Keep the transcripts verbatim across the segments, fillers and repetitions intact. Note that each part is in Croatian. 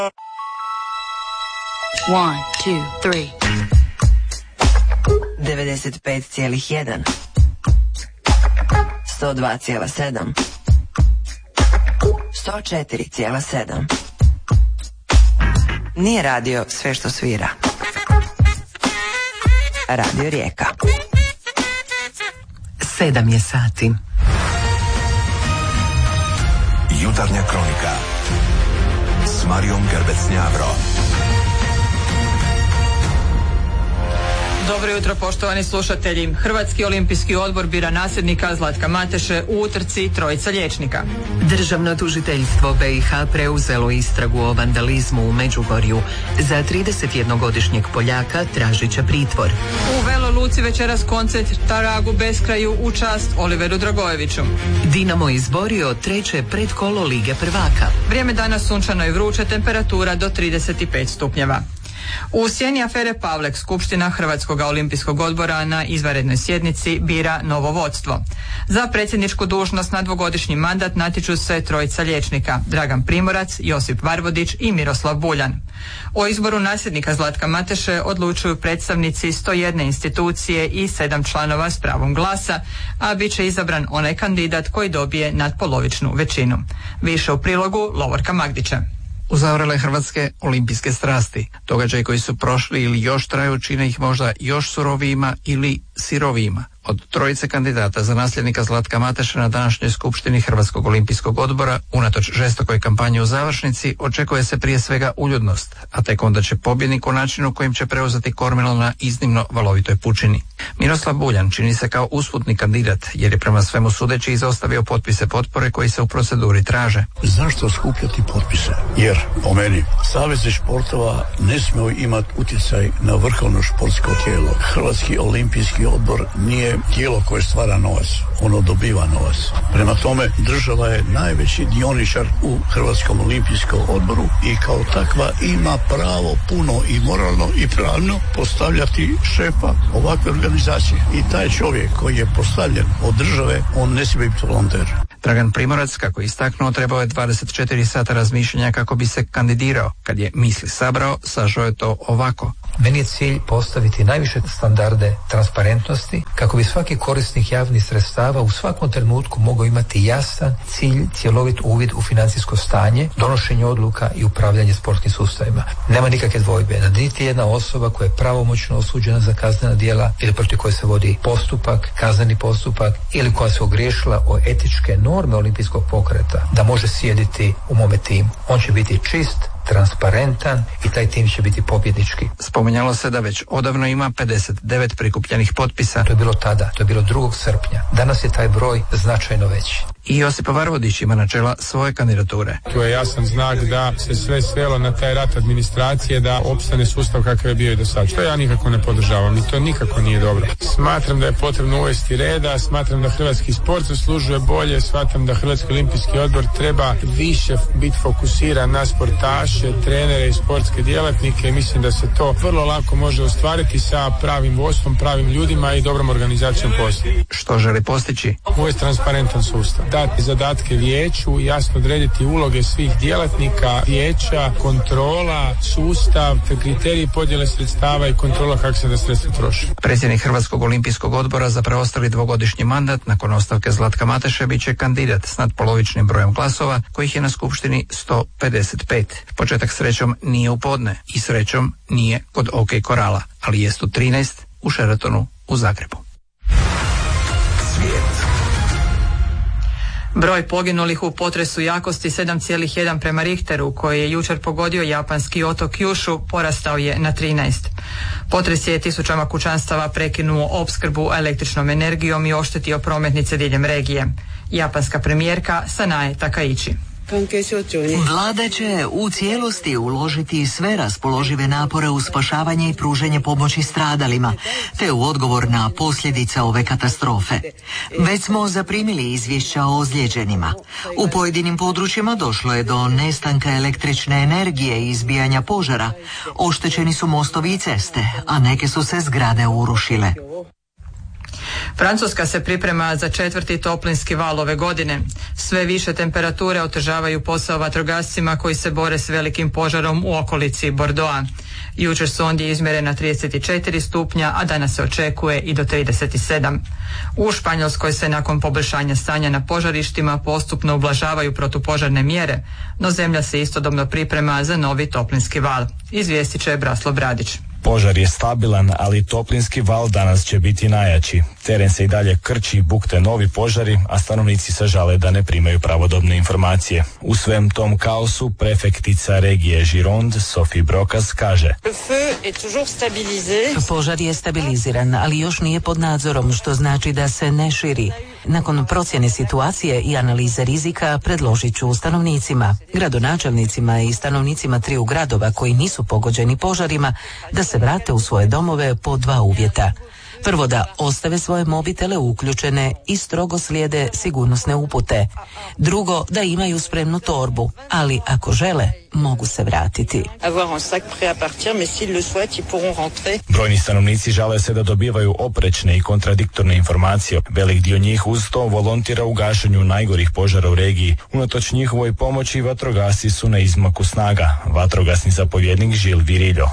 One, two, three. devedeset pet zarez jedan. sto dva zarez sedam. sto četiri zarez sedam. Nije radio sve što svira. Radio Rijeka. Sedam je sati. Jutarnja kronika s Marijom Gerbec-Njavro. Dobro jutro, poštovani slušatelji. Hrvatski olimpijski odbor bira nasljednika Zlatka Mateše u utrci trojica liječnika. Državno tužiteljstvo B i H preuzelo istragu o vandalizmu u Međugorju. Za tridesetjednogodišnjeg Poljaka tražit će pritvor. U Veloj Luci večeras koncert Taragu beskraju u čast Oliveru Dragojeviću. Dinamo izborio treće predkolo Lige prvaka. Vrijeme danas sunčano i vruće, temperatura do trideset pet stupnjeva. U sjeni afere Pavlek Skupština Hrvatskog olimpijskog odbora na izvanrednoj sjednici bira novo vodstvo. Za predsjedničku dužnost na dvogodišnji mandat natječu se trojica liječnika: Dragan Primorac, Josip Varvodić i Miroslav Buljan. O izboru nasljednika Zlatka Mateše odlučuju predstavnici sto jedne institucije i sedam članova s pravom glasa, a bit će izabran onaj kandidat koji dobije nadpolovičnu većinu. Više u prilogu Lovorka Magdića. Uzavrele hrvatske olimpijske strasti. Događaji koji su prošli ili još traju čine ih možda još surovijima ili sirovijima. Od trojice kandidata za nasljednika Zlatka Mateše na današnjoj skupštini Hrvatskog olimpijskog odbora, unatoč žestokoj kampanji u završnici, očekuje se prije svega uljudnost, a tek onda će pobjednik u načinu kojim će preuzeti kormilo na iznimno valovitoj pučini. Miroslav Buljan čini se kao usputni kandidat, jer je prema svemu sudeći izostavio potpise potpore koji se u proceduri traže. Zašto skupljati potpise? Jer, po meni, savezi športova ne smiju imati utjecaj na vrhovno športsko tijelo. Hrvatski olimpijski odbor nije tijelo koje stvara novac, ono dobiva novac. Prema tome, država je najveći dioničar u Hrvatskom olimpijskom odboru i kao takva ima pravo puno i moralno i pravno postavljati šefa ovakve organizacije. I taj čovjek koji je postavljen od države, on ne smije biti volonter. Dragan Primorac, kako je istaknuo, trebao je dvadeset četiri sata razmišljanja kako bi se kandidirao. Kad je misli sabrao, sažao je to ovako. Meni je cilj postaviti najviše standarde transparentnosti kako bi svaki korisnik javnih sredstava u svakom trenutku mogao imati jasan cilj, cjelovit uvid u financijsko stanje, donošenje odluka i upravljanje sportskim sustavima. Nema nikakve dvojbe da niti jedna osoba koja je pravomoćno osuđena za kaznena djela ili protiv koje se vodi postupak, kazneni postupak ili koja se ogriješila o etičke norme olimpijskog pokreta, da može sjediti u mome timu. On će biti čist, transparentan i taj tim će biti pobjednički. Spominjalo se da već odavno ima pedeset devet prikupljenih potpisa. To je bilo tada, to je bilo drugog srpnja. Danas je taj broj značajno veći. I Josip Varvodić ima na čela svoje kandidature. To je jasan znak da se sve svelo na taj rat administracije, da opstane sustav kakav je bio i do sad. Što ja nikako ne podržavam i to nikako nije dobro. Smatram da je potrebno uvesti reda, smatram da hrvatski sport zaslužuje bolje, smatram da Hrvatski olimpijski odbor treba više biti fokusiran na sportaše, trenere i sportske djelatnike i mislim da se to vrlo lako može ostvariti sa pravim vodstvom, pravim ljudima i dobrom organizacijom posla. Što želi postići? Ovo je transparentan sustav. Dati zadatke vijeću, jasno odrediti uloge svih djelatnika vijeća, kontrola, sustav, kriteriji podjele sredstava i kontrola kako se da sredstva troši. Predsjednik Hrvatskog olimpijskog odbora za preostali dvogodišnji mandat nakon ostavke Zlatka Mateše bit će kandidat s nadpolovičnim brojem glasova, kojih je na skupštini sto pedeset pet. Početak srećom nije u podne i srećom nije kod OK Korala, ali jest u trinaest u Sheratonu u Zagrebu. Svijet. Broj poginulih u potresu jakosti sedam zarez jedan prema Richteru, koji je jučer pogodio japanski otok Kyushu, porastao je na trinaest. Potres je tisućama kućanstava prekinuo opskrbu električnom energijom i oštetio prometnice diljem regije. Japanska premijerka Sanae Takaichi. Vlada će u cijelosti uložiti sve raspoložive napore u spašavanje i pružanje pomoći stradalima, te u odgovor na posljedice ove katastrofe. Već smo zaprimili izvješća o ozlijeđenima. U pojedinim područjima došlo je do nestanka električne energije i izbijanja požara. Oštećeni su mostovi i ceste, a neke su se zgrade urušile. Francuska se priprema za četvrti toplinski val ove godine. Sve više temperature otežavaju posao vatrogascima koji se bore s velikim požarom u okolici Bordeauxa. Jučer su ondje izmjerena trideset četiri stupnja, a danas se očekuje i do trideset sedam. U Španjolskoj se nakon poboljšanja stanja na požarištima postupno ublažavaju protupožarne mjere, no zemlja se istodobno priprema za novi toplinski val. Izvijestit će Braslo Bradić. Požar je stabilan, ali toplinski val danas će biti najjači. Teren se i dalje krči, bukte novi požari, a stanovnici se žale da ne primaju pravodobne informacije. U svem tom kaosu prefektica regije Gironde, Sophie Brocas, kaže: Požar je stabiliziran, ali još nije pod nadzorom, što znači da se ne širi. Nakon procjene situacije i analize rizika predložit ću stanovnicima, gradonačelnicima i stanovnicima triju gradova koji nisu pogođeni požarima da se vrate u svoje domove po dva uvjeta. Prvo, da ostave svoje mobitele uključene i strogo slijede sigurnosne upute. Drugo, da imaju spremnu torbu, ali ako žele, mogu se vratiti. Brojni stanovnici žale se da dobivaju oprečne i kontradiktorne informacije. Velik dio njih uz to volontira u gašenju najgorih požara u regiji. Unatoč njihovoj pomoći vatrogasci su na izmaku snaga. Vatrogasni zapovjednik Gilles Virillo.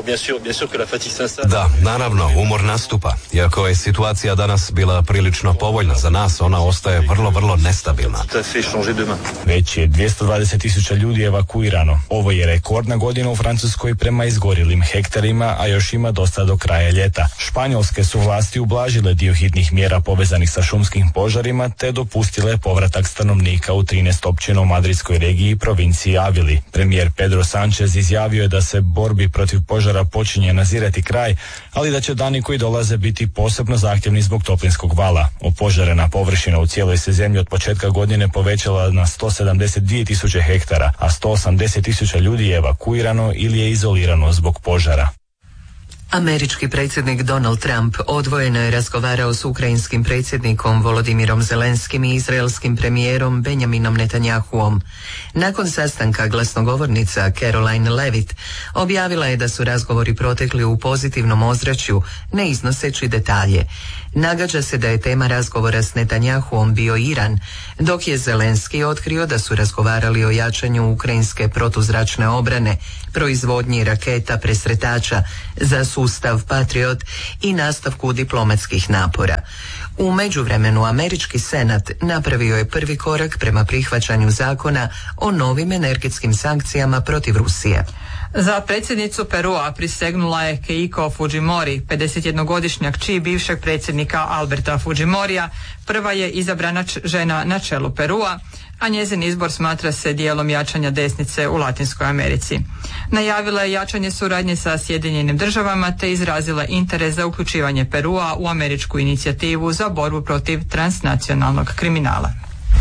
Da, naravno, umor nastupa. Iako je situacija danas bila prilično povoljna za nas, ona ostaje vrlo, vrlo nestabilna. Već je dvjesto dvadeset tisuća ljudi evakuirano. Ovo je rekordna godina u Francuskoj prema izgorilim hektarima, a još ima dosta do kraja ljeta. Španjolske su vlasti ublažile dio hitnih mjera povezanih sa šumskim požarima, te dopustile povratak stanovnika u trinaest općina u madridskoj regiji i provinciji Avili. Premijer Pedro Sánchez izjavio je da se borbi protiv požara počinje nazirati kraj, ali da će dani koji dolaze biti posebno zahtjevni zbog toplinskog vala. Opožarena površina u cijeloj se zemlji od početka godine povećala na sto sedamdeset dvije tisuće hektara, a sto osamdeset tisuća ljudi je evakuirano ili je izolirano zbog požara. Američki predsjednik Donald Trump odvojeno je razgovarao s ukrajinskim predsjednikom Volodimirom Zelenskim i izraelskim premijerom Benjaminom Netanjahuom. Nakon sastanka glasnogovornica Caroline Levitt objavila je da su razgovori protekli u pozitivnom ozračju, ne iznoseći detalje. Nagađa se da je tema razgovora s Netanjahuom bio Iran, dok je Zelenski otkrio da su razgovarali o jačanju ukrajinske protuzračne obrane, proizvodnji raketa presretača za sustav Patriot i nastavku diplomatskih napora. U međuvremenu američki senat napravio je prvi korak prema prihvaćanju zakona o novim energetskim sankcijama protiv Rusije. Za predsjednicu Perua prisegnula je Keiko Fujimori, pedesetjednogodišnja kći bivšeg predsjednika Alberta Fujimorija. Prva je izabrana žena na čelu Perua, a njezin izbor smatra se dijelom jačanja desnice u Latinskoj Americi. Najavila je jačanje suradnje sa Sjedinjenim državama te izrazila interes za uključivanje Perua u američku inicijativu za borbu protiv transnacionalnog kriminala.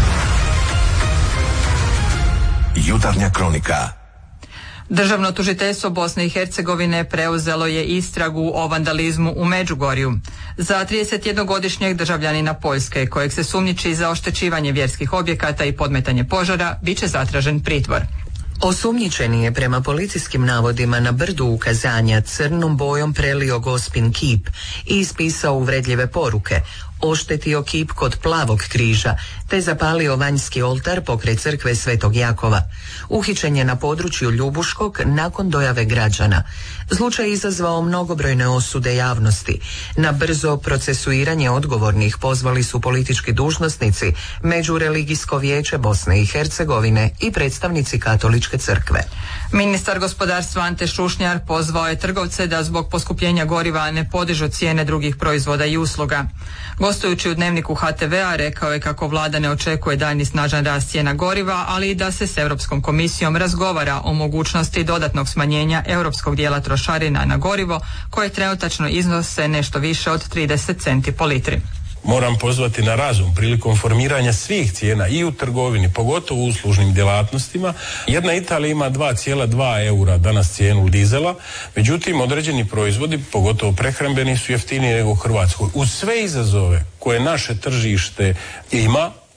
Jutarnja kronika. Državno tužiteljstvo Bosne i Hercegovine preuzelo je istragu o vandalizmu u Međugorju. Za tridesetjednogodišnjeg državljanina Poljske, kojeg se sumnjiči za oštećivanje vjerskih objekata i podmetanje požara, bit će zatražen pritvor. Osumnjičeni je prema policijskim navodima na brdu ukazanja crnom bojom prelio gospin kip i ispisao uvredljive poruke, oštetio kip kod Plavog križa, te zapalio vanjski oltar pokraj crkve Svetog Jakova. Uhićen je na području Ljubuškog nakon dojave građana. Slučaj je izazvao mnogobrojne osude javnosti. Na brzo procesuiranje odgovornih pozvali su politički dužnosnici, Međureligijsko vijeće Bosne i Hercegovine i predstavnici Katoličke crkve. Ministar gospodarstva Ante Šušnjar pozvao je trgovce da zbog poskupljenja goriva ne podižu cijene drugih proizvoda i usluga. Gostujući u dnevniku H T V-a rekao je kako vlada ne očekuje daljnji snažan rast cijena goriva, ali i da se s Europskom komisijom razgovara o mogućnosti dodatnog smanjenja europskog dijela trošarina na gorivo, koje trenutačno iznose nešto više od trideset centi po litri. Moram pozvati na razum prilikom formiranja svih cijena i u trgovini, pogotovo u uslužnim djelatnostima. Jedna Italija ima dva zarez dva eura danas cijenu dizela, međutim određeni proizvodi, pogotovo prehrambeni, su jeftiniji nego u Hrvatskoj. Uz sve izazove koje naše tržište ima,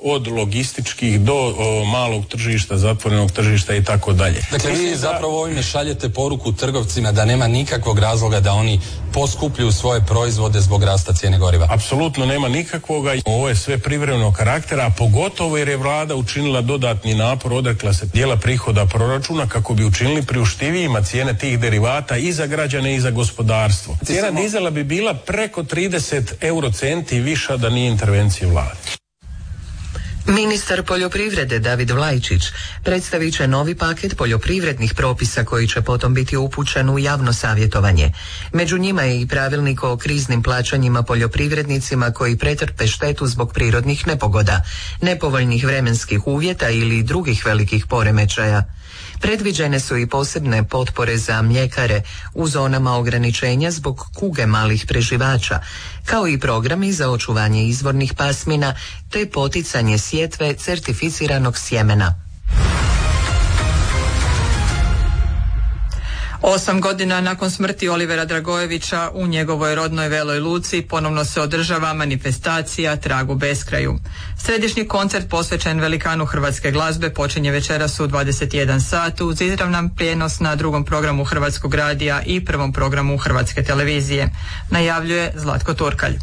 od logističkih do o, malog tržišta, zatvorenog tržišta i tako dalje. Dakle, vi zapravo ovime šaljete poruku trgovcima da nema nikakvog razloga da oni poskupljuju svoje proizvode zbog rasta cijene goriva. Apsolutno nema nikakvoga. Ovo je sve privremenog karaktera, a pogotovo jer je vlada učinila dodatni napor, odrekla se dijela prihoda proračuna kako bi učinili priuštivijima cijene tih derivata i za građane i za gospodarstvo. Cijena dizela bi bila preko trideset eurocenti viša da nije intervencije vlade. Ministar poljoprivrede David Vlajčić predstavit će novi paket poljoprivrednih propisa koji će potom biti upućen u javno savjetovanje. Među njima je i pravilnik o kriznim plaćanjima poljoprivrednicima koji pretrpe štetu zbog prirodnih nepogoda, nepovoljnih vremenskih uvjeta ili drugih velikih poremećaja. Predviđene su i posebne potpore za mljekare u zonama ograničenja zbog kuge malih preživača, kao i programi za očuvanje izvornih pasmina te poticanje sjetve certificiranog sjemena. Osam godina nakon smrti Olivera Dragojevića u njegovoj rodnoj Veloj Luci ponovno se održava manifestacija Trag u beskraju. Središnji koncert posvećen velikanu hrvatske glazbe počinje večeras u dvadeset jedan sat uz izravan prijenos na drugom programu Hrvatskog radija i prvom programu Hrvatske televizije. Najavljuje Zlatko Turkalj.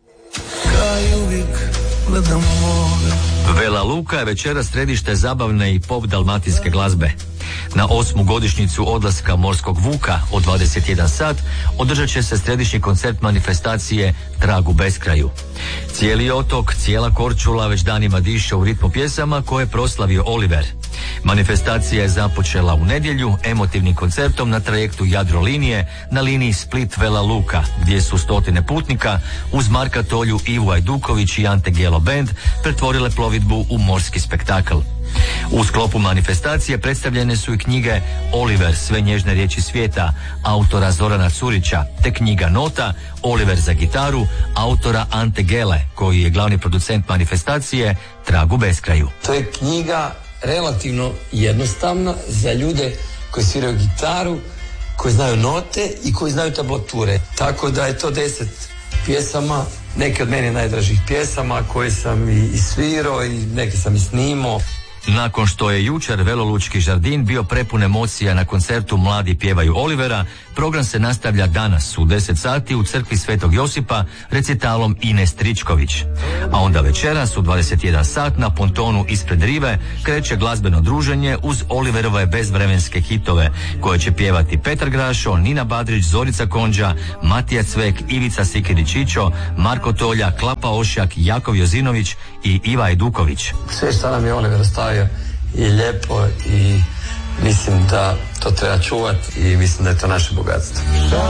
Vela Luka je večera središte zabavne i pop dalmatinske glazbe. Na osmu godišnjicu odlaska Morskog Vuka od dvadeset jedan sat održat će se središnji koncert manifestacije Trag u beskraju. Cijeli otok, cijela Korčula već danima diše u ritmu pjesama koje je proslavio Oliver. Manifestacija je započela u nedjelju emotivnim koncertom na trajektu Jadrolinije na liniji Split-Vela Luka, gdje su stotine putnika uz Marka Tolju, Ivu Ajduković i Ante Gelo Band pretvorile plovidbu u morski spektakl. U sklopu manifestacije predstavljene su i knjige Oliver, sve nježne riječi svijeta, autora Zorana Curića, te knjiga Nota, Oliver za gitaru, autora Ante Gele, koji je glavni producent manifestacije Trag u beskraju. To je knjiga relativno jednostavna za ljude koji sviraju gitaru, koji znaju note i koji znaju tablature. Tako da je to deset pjesama, neke od meni najdražih pjesama koje sam i, i svirao i neke sam i snimao. Nakon što je jučer Velolučki žardin bio prepun emocija na koncertu Mladi pjevaju Olivera, program se nastavlja danas u deset sati u crkvi Svetog Josipa recitalom Ines Tričković. A onda večeras u dvadeset jedan sat na pontonu ispred rive kreće glazbeno druženje uz Oliverove bezvremenske hitove koje će pjevati Petar Grašo, Nina Badrić, Zorica Konđa, Matija Cvek, Ivica Sikirić-Čičo, Marko Tolja, Klapa Ošjak, Jakov Jozinović i Iva Ajduković. Sve što nam je Oliver ostavio je lijepo i mislim da to treba čuvati i mislim da je to naše bogatstvo.